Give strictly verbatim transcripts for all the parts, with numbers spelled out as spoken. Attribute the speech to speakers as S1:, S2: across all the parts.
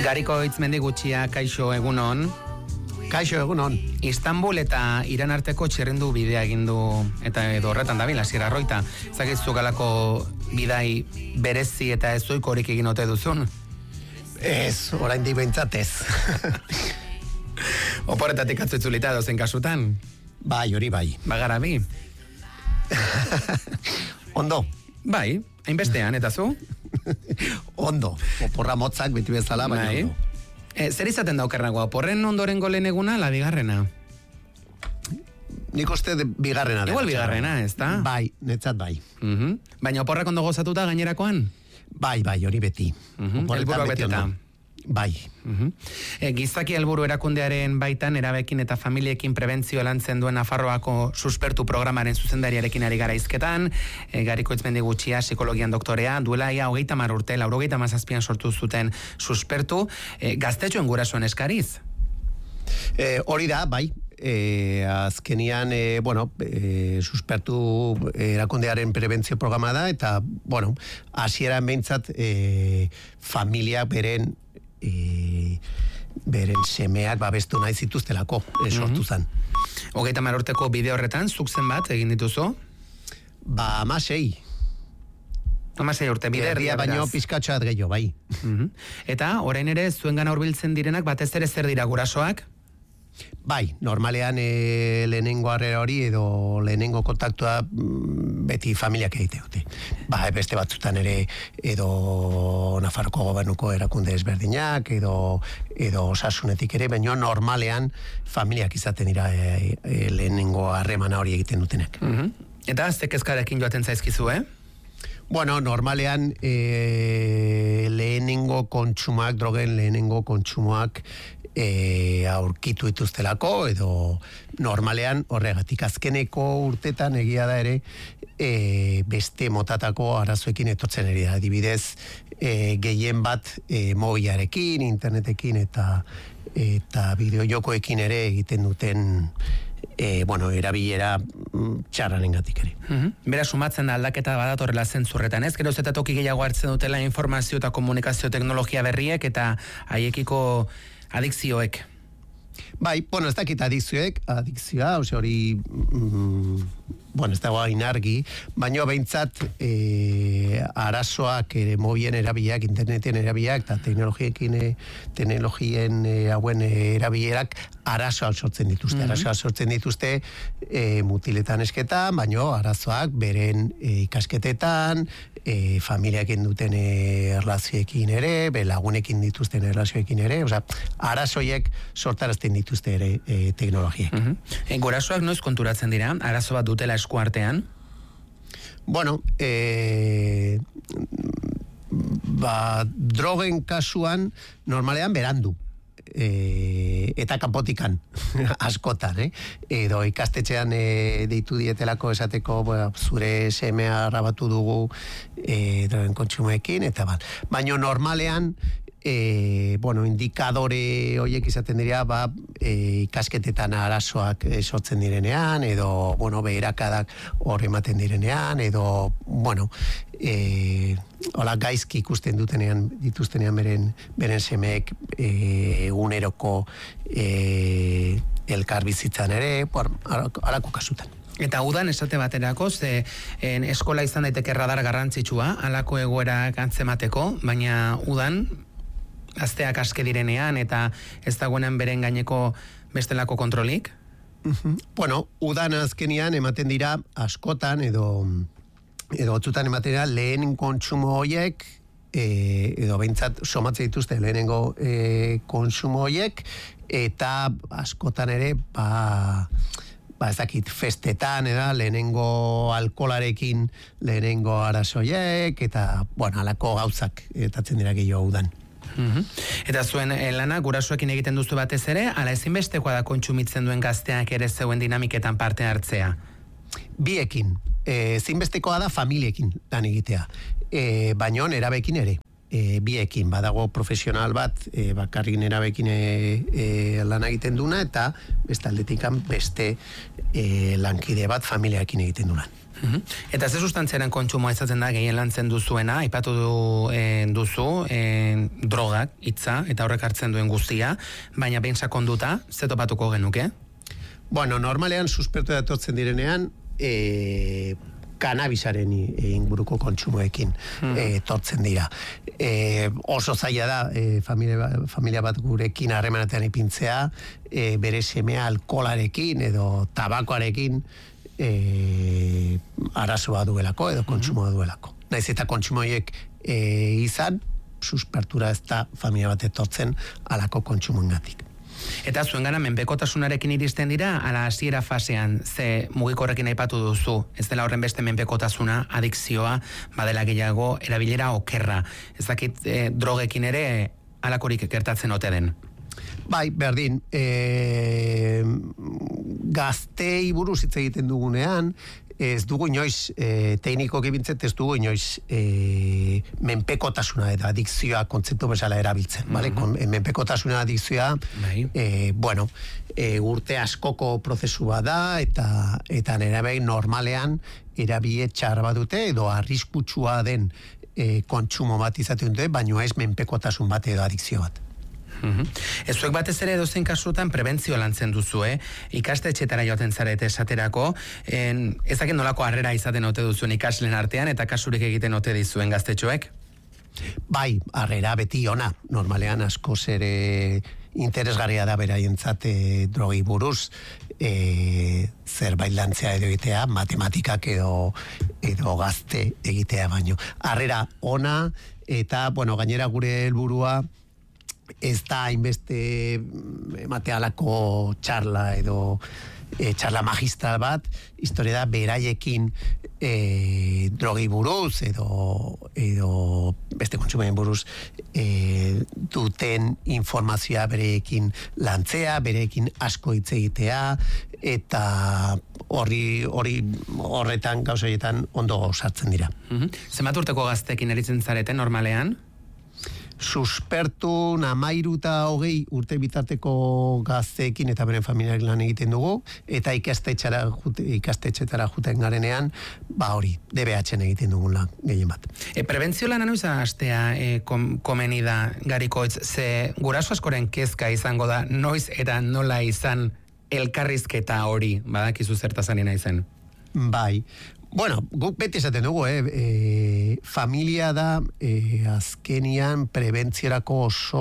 S1: Gariko Itzmendi Gutxia, kaixo egunon.
S2: Kaixo egunon.
S1: Istanbul eta Iran arteko txirrindu bidea egin du, eta edo horretan dabil, Asier Arroita. Zakizu galako bidai berezi eta ez zoiko horik egin ote duzun?
S2: Ez, oraindik behintzat ez.
S1: Oporretatik atzu itzulita dozen kasutan?
S2: Bai, hori bai.
S1: Bagara bi?
S2: Ondo.
S1: Bai, hainbestean, eta zu?
S2: Ondo. Oporra motzak beti bezala, baina
S1: bai.
S2: ondo.
S1: E, zer izaten daukernagoa, oporren ondoren golen eguna, la bigarrena?
S2: Nik uste de bigarrena.
S1: Igual bigarrena, ez da?
S2: Bai, netzat bai.
S1: Uh-huh. Baina oporrak ondo gozatuta gainerakoan?
S2: Bai, bai, hori beti.
S1: Uh-huh. Elburuak beteta.
S2: Bai.
S1: Uh-huh. E, gizaki helburu erakundearen baitan erabekin eta familiekin prebentzio lantzen duen Nafarroako suspertu programaren zuzendariarekin ari gara izketan, e, Gariko Itzmendi Gutxia, psikologian doktorea, duela ia hogeita mar urte, laurogeita mazazpian sortu zuten suspertu, e, gaztetxoen gurasoen eskariz?
S2: E, hori da, bai. E, azkenian, e, bueno, e, suspertu erakundearen prebentzio programa da, eta, bueno, hasieran behintzat e, familia beren e, beren semeak babestu nahi zituztelako e, sortu zen.
S1: Hogeita mar urteko bide horretan, zuk zenbat egin dituzu?
S2: Ba, amasei.
S1: Amasei urte, bide erdia beraz.
S2: Baino pizkatxoat gehiago, bai.
S1: Uh-huh. Eta, orain ere, zuen gana hurbiltzen direnak, batez ere zer dira gurasoak?
S2: Bai, normalean e, lehenengo harrera hori edo lehenengo kontaktua m, beti familiak egite dute. Ba, beste batzutan ere edo Nafarroko gobernuko erakunde ezberdinak edo edo osasunetik ere, baina normalean familiak izaten dira e, e, lehenengo harremana hori egiten dutenak.
S1: Uh-huh. Eta ze kezkarekin joaten zaizkizu, eh?
S2: Bueno, normalean e, lehenengo kontsumak, drogen lehenengo kontsumoak E, aurkitu ituztelako edo normalean horregatik azkeneko urtetan egia da ere e, beste motatako arazoekin etortzen eri da, adibidez e, gehien bat e, mobilarekin, internetekin eta eta bideojokoekin ere egiten duten e, bueno, erabilera txarranengatik ere.
S1: Uh-huh. Bera sumatzen da aldaketa badatorrela zentzurretan, ez? Gero eta toki gehiago hartzen dutela informazio eta komunikazio teknologia berriek eta haiekiko adikzioek.
S2: Bai, bueno, ez dakit adikzioek, adikzioa, ose hori, mm, bueno, ez dago hain argi, baina behintzat e, arazoak ere mobien erabileak, interneten erabileak, eta teknologiekin, e, teknologien e, hauen e, erabilerak arazoak sortzen dituzte. Mm-hmm. Arazoak sortzen dituzte e, mutiletan esketan, baina arazoak beren e, ikasketetan, e, familiakin duten e, erlazioekin ere, be lagunekin dituzten erlazioekin ere, oza, arazoiek sortarazten dituzte ere e, teknologiek.
S1: Mm-hmm. E, gurasoak noiz konturatzen dira, arazo bat dutela esku artean?
S2: Bueno, e, ba, drogen kasuan normalean berandu. E, eta kanpotikan askotan, eh? Edo ikastetxean e, deitu dietelako esateko ba, zure semea rabatu dugu e, drogen kontsumoekin, eta bat. Baina normalean E, bueno, indikadore horiek izaten dira ba, e, ikasketetan arazoak e, sortzen direnean edo, bueno, beherakadak hor ematen direnean edo, bueno, e, hola, gaizki ikusten dutenean dituztenean beren, beren semeek e, uneroko e, elkar bizitzan ere, halako kasutan.
S1: Eta udan esate baterako, ze en, eskola izan daiteke radar garrantzitsua, halako egoerak antzemateko, baina udan gazteak aske direnean eta ez dagoenan beren gaineko bestelako kontrolik?
S2: Uh-huh. Bueno, udan azkenian ematen dira askotan edo edo otzutan ematen dira lehen kontsumo horiek e, edo behintzat somatzen dituzte lehenengo e, kontsumo horiek eta askotan ere ba ba ez dakit festetan eda lehenengo alkolarekin lehenengo arazoiek eta bueno, alako gauzak etatzen dira gehiago udan.
S1: Uhum. Eta zuen lana gurasoekin egiten duzu batez ere, ala ezinbestekoa da kontsumitzen duen gazteak ere zeuen dinamiketan parte hartzea?
S2: Biekin. Ezinbestekoa da familiekin lan egitea. E, baino nerabekin ere. e, biekin, badago profesional bat, e, bakarrik nerabekin e, e, lan egiten duna, eta bestaldetikan beste e, lankide bat familiaekin egiten dunan.
S1: Uhum. Eta ze sustantziaren kontsumoa izaten da gehien lantzen duzuena, aipatu du, e, duzu e, drogak, hitza, eta horrek hartzen duen guztia, baina behin sakonduta, ze topatuko genuke?
S2: Bueno, normalean suspertu datortzen direnean, e, kanabisaren inguruko kontsumoekin hmm. e, tortzen dira. E, oso zaila da e, familia, familia bat gurekin harremanetan ipintzea, e, bere semea alkolarekin edo tabakoarekin e, arazoa duelako edo kontsumoa duelako. Naiz eta kontsumoiek e, izan, suspertura ez da familia bat etortzen alako kontsumoengatik.
S1: Eta zuen gana menpekotasunarekin iristen dira, ala hasiera fasean, ze mugikorrekin aipatu duzu, ez dela horren beste menpekotasuna, adikzioa, badela gehiago, erabilera okerra. Ez dakit e, drogekin ere alakorik gertatzen ote den.
S2: Bai, berdin, e, gaztei buruz hitz egiten dugunean, ez dugu inoiz, e, teknikoki bintzet ez dugu inoiz e, menpekotasuna eta adikzioa kontzeptu bezala erabiltzen, mm-hmm. bale? Menpekotasuna adikzioa, e, bueno, e, urte askoko prozesua da, eta eta nerabei normalean erabile txar bat dute, edo arriskutsua den e, kontsumo bat izaten dute, baino ez menpekotasun bat edo adikzio bat.
S1: Uhum. Ezuek batez ere edozein kasutan prebentzio lantzen duzu, eh? Ikastetxetara joaten zarete esaterako, en, ezak nolako harrera izaten ote duzuen ikasleen artean eta kasurik egiten ote dizuen gaztetxoek?
S2: Bai, harrera beti ona, normalean askoz ere interesgarria da beraientzat e, drogi buruz, e, zerbait lantzea edo egitea, matematikak edo, edo gazte egitea baino. Harrera ona, eta, bueno, gainera gure helburua ez da hainbeste ematealako txarla edo e, txarla magistral bat, historia da beraiekin e, drogi buruz edo, edo beste kontsumoen buruz e, duten informazioa bereekin lantzea, bereekin asko hitz egitea, eta horri hori horretan gauzoietan ondo sartzen dira.
S1: Mm-hmm. Zenbat urteko gaztekin eritzen zarete normalean?
S2: Suspertu namairu eta hogei urte bitarteko gazteekin eta beren familiak lan egiten dugu, eta ikastetxera jute, ikastetxetara juten garenean, ba hori, D B H-en egiten dugun lan gehien bat.
S1: E, prebentzio lana noiz hastea e, kom, komeni da Garikoitz, ze guraso askoren kezka izango da, noiz eta nola izan elkarrizketa hori, badakizu zertaz ari naizen?
S2: Bai, bueno, guk beti esaten dugu, eh? E, familia da e, azkenian prebentziorako oso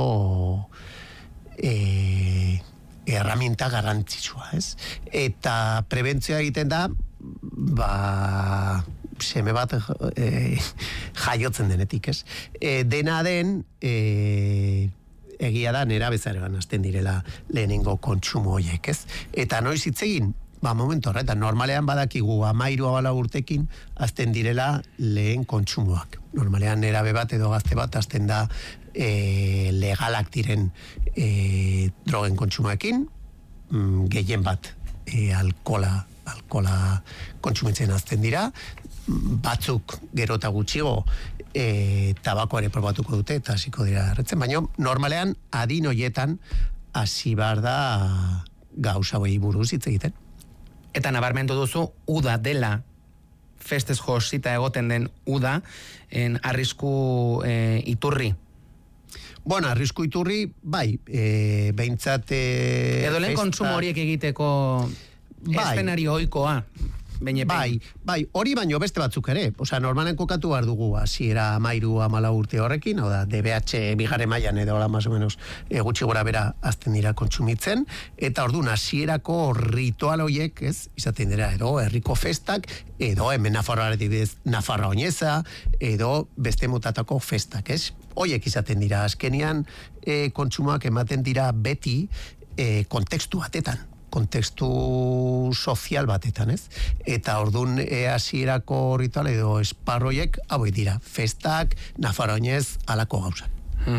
S2: e, erraminta garrantzitsua, ez? Eta prebentzioa egiten da, ba, seme bat e, jaiotzen denetik, ez? E, dena den, e, egia da nera bezaregan hasten direla lehenengo kontsumo horiek, ez? Eta noiz hitz egin, ba, momentu horretan, normalean badakigu amairu abala urtekin azten direla lehen kontsumoak. Normalean nerabe bat edo gazte bat azten da e, legalak diren e, drogen kontsumoekin, mm, gehien bat e, alkola, alkola kontsumitzen azten dira, batzuk gero eta gutxigo e, tabako ere probatuko dute eta hasiko dira erretzen, baina normalean adin hoietan hasi behar da gauza hori buruz hitz egiten.
S1: Eta nabarmendu duzu, uda dela, festez josita egoten den uda, en arrisku e, iturri.
S2: Bueno, arrisku iturri, bai, e, behintzat... E,
S1: Edo lehen kontsumo horiek egiteko bai, eszenario ohikoa.
S2: Bai, bai, hori baino beste batzuk ere. Osea, normalen kokatu behar dugu hasiera amairu amala urte horrekin, hau da, D B H bigarren mailan edo hola más o menos e, gutxi gora bera azten dira kontsumitzen, eta orduan hasierako ritual horiek, ez, izaten dira, edo herriko festak, edo hemen Nafarroaretik bez, Nafarra Oineza, edo beste motatako festak, ez? Horiek izaten dira, azkenian e, kontsumoak ematen dira beti e, kontekstu batetan. kontekstu sozial batetan, ez? Eta ordun e, hasierako ritual edo esparroiek hauek dira, festak, Nafarroinez, alako gauzak.
S1: Mhm.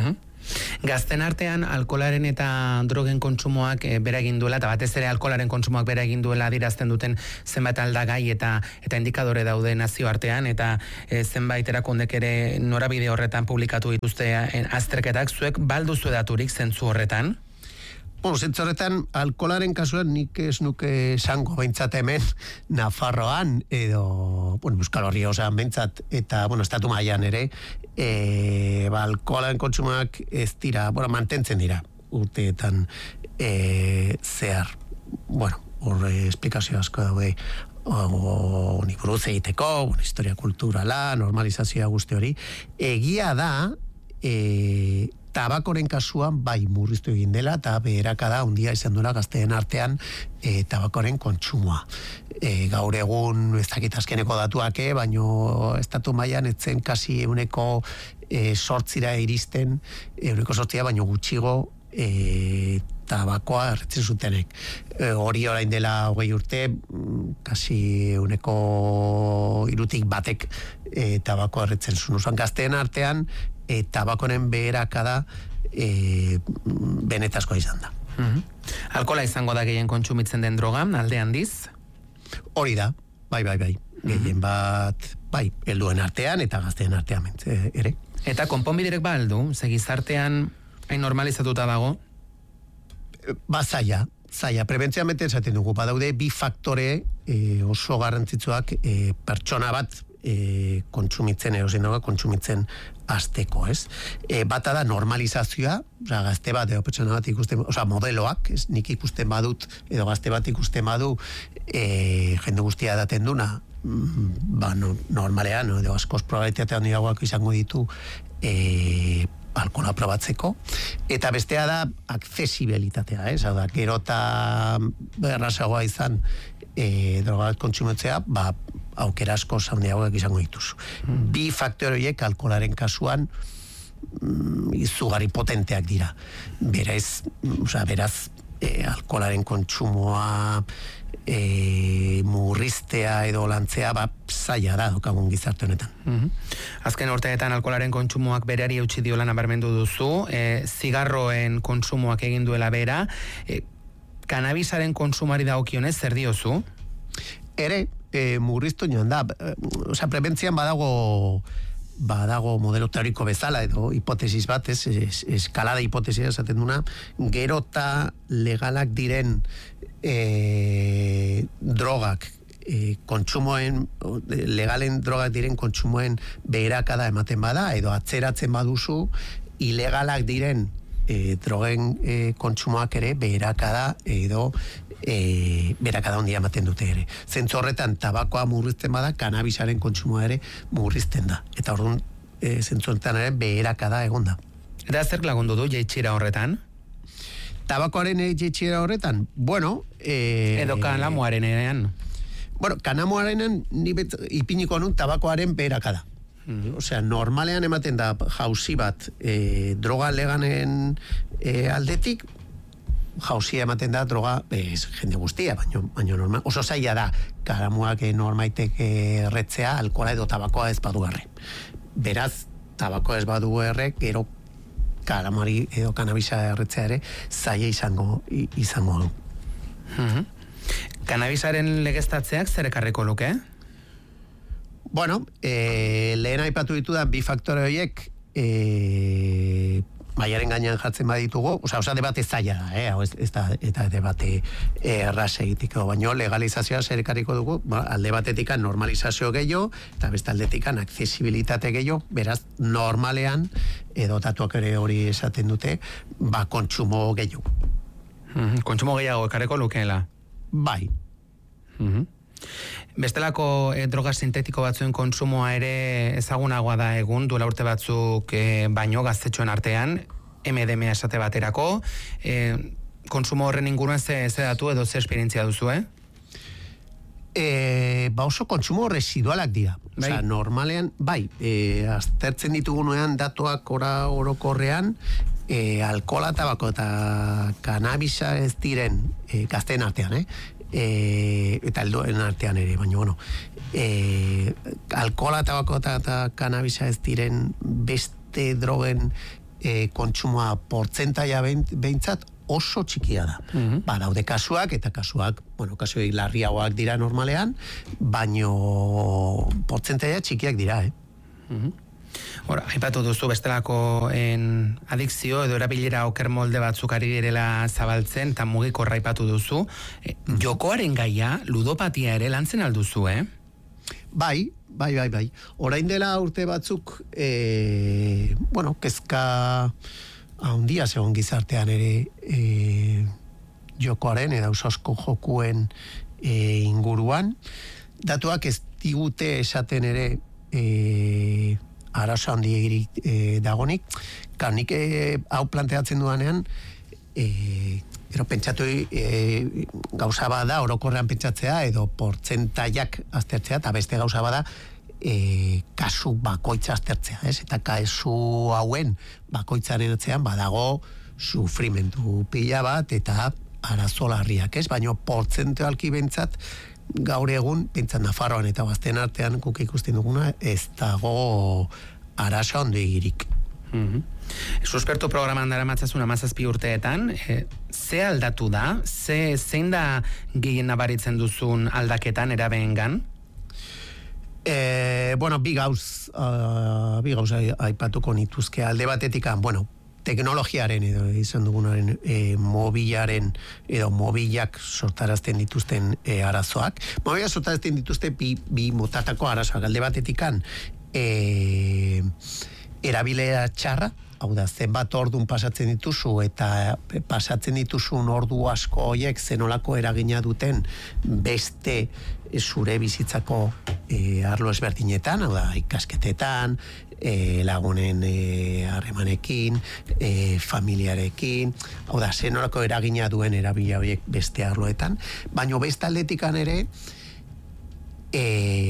S1: Gazten artean alkoholaren eta drogen kontsumoak e, bera egin duela, eta batez ere alkoholaren kontsumoak bera egin duela adirazten duten zenbait aldagai eta eta indikadore daude nazioartean, eta e, zenbait erakundek ere norabide horretan publikatu dituzte e, azterketak. Zuek balduzu daturik zentzu horretan?
S2: Bueno, zentzu horretan, alkoholaren kasuan nik ez nuke esango behintzat hemen Nafarroan, edo, bueno, Euskal Herria osoan behintzat, eta, bueno, estatu mailan ere, e, ba, alkoholaren kontsumoak ez dira, bueno, mantentzen dira, urteetan e, zehar. Bueno, hor esplikazio asko daude, honi buruz egiteko, bueno, historia kulturala, normalizazioa guzti hori. Egia da, e, tabakoren kasuan bai murriztu egin dela eta beherakada handia izan duela gazteen artean e, tabakoren kontsumoa. E, gaur egun ez dakit azkeneko datuak, eh, baino estatu mailan etzen kasi euneko e, sortzira iristen, euneko sortzira baino gutxigo e, tabakoa erretzen zutenek. E, hori orain dela hogei urte, kasi euneko irutik batek e, tabakoa erretzen zuen. Usan gazteen artean e, tabakoren beherakada e, benetazkoa izan da.
S1: Mm-hmm. Alkola izango da gehien kontsumitzen den droga, alde handiz?
S2: Hori da, bai, bai, bai. Mm-hmm. Gehien bat, bai, helduen artean eta gazteen artean ere.
S1: Eta konponbiderek ba aldu, segizartean hain normalizatuta dago?
S2: Ba, zaila, zaila. Prebentzioamente esaten dugu, badaude bi faktore e, oso garrantzitsuak e, pertsona bat e, kontsumitzen, erosin dago, kontsumitzen azteko, ez? E, bata da normalizazioa, oza, gazte bat, edo pertsona bat ikusten, oza, modeloak, ez? Nik ikusten badut, edo gazte bat ikusten badu, e, jende guztia daten duna, ba, no, normalean, edo askoz probabilitatea handiagoak izango ditu, e, alkohola probatzeko, eta bestea da aksesibilitatea, ez? Hau da, gero eta errazagoa izan e, droga kontsumitzea, ba, aukera asko handiagoak izango dituzu. Mm. Bi faktore horiek alkoholaren kasuan mm, izugarri potenteak dira. Berez, oza, beraz, e, alkoholaren kontsumoa e, murriztea edo lantzea, ba, zaila da dokagun gizarte honetan.
S1: Mm-hmm. Azken urteetan alkoholaren kontsumoak berari eutsi diola nabarmendu duzu, e, zigarroen kontsumoak egin duela bera, e, kanabisaren konsumari dagokionez zer diozu?
S2: Ere, e, murriztu joan da, e, osea, prebentzian badago badago modelo teoriko bezala edo hipotesis bat, ez, es, eskalada hipotesia esaten duna, gero eta legalak diren e, drogak e, kontsumoen, legalen drogak diren kontsumoen beherakada ematen bada, edo atzeratzen baduzu, ilegalak diren e, drogen e, kontsumoak ere beherakada edo E, berakada handia ematen dute ere. Zentzu horretan tabakoa murrizten bada, kanabisaren kontsumoa ere murrizten da. Eta orduan e, zentzu horretan ere beherakada egon da.
S1: Eta zer lagundu du jaitsira horretan?
S2: Tabakoaren jaitsira horretan? Bueno... E,
S1: edo kanamuaren erean?
S2: Bueno, kanamuaren ni bet, ipiniko nun tabakoaren beherakada. Mm-hmm. Osea, normalean ematen da jauzi bat e, droga leganen e, aldetik, jauzia ematen da droga, ez jende guztia, baino, baino normal, oso zaila da, karamuak normaitek erretzea, alkohola edo tabakoa ez badu erre. Beraz, tabakoa ez badu erre, gero karamari edo kanabisa erretzea ere, zaila izango, izango du.
S1: Mm-hmm. Kanabisaren legeztatzeak zer ekarriko luke?
S2: Bueno, e, lehen aipatu ditu da, bi faktore horiek, e, maiaren gainean jartzen baditugu, oza, oza, debate zaila da, eh? ez, ez da, eta debate erraz egitiko, baino legalizazioa zer ekarriko dugu, ba, alde batetikan normalizazio gehiago, eta beste aldetikan aksesibilitate gehiago, beraz, normalean, edo datuak ere hori esaten dute, ba, kontsumo gehiago.
S1: Mm-hmm. Kontsumo gehiago ekarriko lukeela?
S2: Bai.
S1: Mm-hmm. Bestelako eh, droga sintetiko batzuen kontsumoa ere ezagunagoa da egun, duela urte batzuk eh, baino gaztetxoen artean, M D M A esate baterako, eh, kontsumo horren inguruan ze, ze datu edo ze esperientzia duzu, eh?
S2: E, ba oso kontsumo residualak dira. Bai. Osea, normalean, bai, e, aztertzen ditugunean datuak ora orokorrean, e, alkohola, tabako eta kanabisa ez diren e, gazteen artean, eh? E, eta helduen artean ere, baina bueno, e, alkohola, tabako eta, eta kanabisa ez diren beste drogen e, kontsumoa portzentaia behintzat oso txikia da. Mm-hmm. Ba, daude kasuak, eta kasuak, bueno, kasuak larriagoak dira normalean, baino portzentaia txikiak dira, eh?
S1: Mm-hmm. Hora, aipatu duzu bestelako en adikzio edo erabilera oker molde batzuk ari direla zabaltzen, eta mugikorra aipatu duzu. E, jokoaren gaia, ludopatia ere lantzen alduzu, eh?
S2: Bai, bai, bai, bai. Orain dela urte batzuk, e, bueno, kezka handia zegoen gizartean ere e, jokoaren edo ausasko jokuen e, inguruan. Datuak ez digute esaten ere e, arazo handiegirik e, dagonik. Ka, nik e, hau planteatzen duanean, e, ero pentsatu e, gauza bada, orokorrean pentsatzea, edo portzentaiak aztertzea, eta beste gauza bada, e, kasu bakoitza aztertzea, ez? Eta kasu hauen bakoitzaren atzean badago sufrimentu pila bat, eta arazo larriak, ez? Baina portzentualki bentsat, gaur egun, pentsan Nafarroan eta Gazteen artean guk ikusten duguna, ez dago arazo handigirik.
S1: Mm-hmm. Suspertu programan dara matzazun amazazpi urteetan, e, ze aldatu da? Ze, zein da gehien nabaritzen duzun aldaketan erabeengan?
S2: E, bueno, bi gauz, uh, bi gauz aipatuko nituzke alde batetik, bueno, teknologiaren edo izan dugunaren e, mobilaren edo mobilak sortarazten dituzten e, arazoak. Mobilak sortarazten dituzte bi, bi motatako arazoak. Alde batetikan e, erabilera txarra, hau da, zenbat ordun pasatzen dituzu eta pasatzen dituzun ordu asko hoiek zenolako eragina duten beste zure bizitzako e, arlo ezberdinetan, hau da, ikasketetan, E, lagunen harremanekin, e, familiarekin, hau da, zenolako eragina duen erabila horiek beste arloetan, baina beste aldetikan ere e,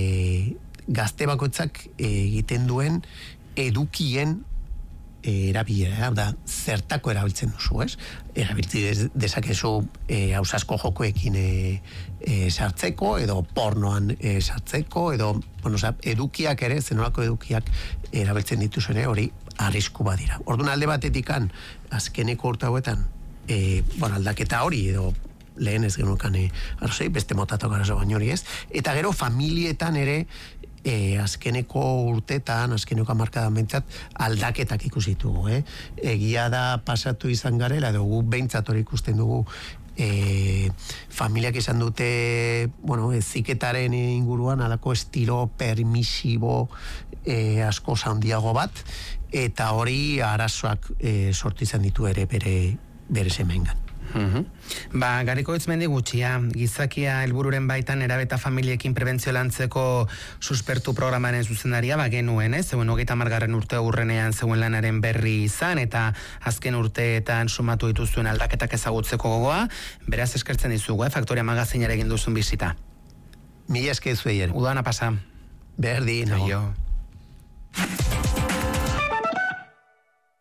S2: gazte bakoitzak egiten duen edukien e, erabilera, hau da, zertako erabiltzen duzu, ez? Erabiltzi dezakezu e, ausasko jokoekin e, e, sartzeko, edo pornoan e, sartzeko, edo, bueno, oza, edukiak ere, zenolako edukiak erabiltzen dituzune, hori arrisku badira. Orduan alde batetikan, azkeneko urte hauetan, e, bueno, aldaketa hori, edo lehen ez genukan e, arrazoi, beste motatok arazo baino hori ez, eta gero familietan ere, E, azkeneko urtetan, azkeneko hamarkadan bentsat, aldaketak ikusitugu, eh? Egia da pasatu izan garela, edo gu bentsat hori ikusten dugu, e, familiak izan dute, bueno, eziketaren inguruan, alako estilo permisibo e, asko handiago bat, eta hori arazoak e, sortu izan ditu ere bere, bere semengan.
S1: Uhum. Ba, Gariko Itzmendi gutxia, gizakia helbururen baitan erabeta familiekin prebentzio lantzeko suspertu programaren zuzendaria, ba, genuen, ez? Zeuen hogeita margarren urte urrenean zeuen lanaren berri izan, eta azken urteetan sumatu dituzuen aldaketak ezagutzeko gogoa, beraz eskertzen dizugu, eh? Faktoria magazinare egin duzun bizita.
S2: Mila esker zuei ere.
S1: Udana pasa.
S2: Berdin, no.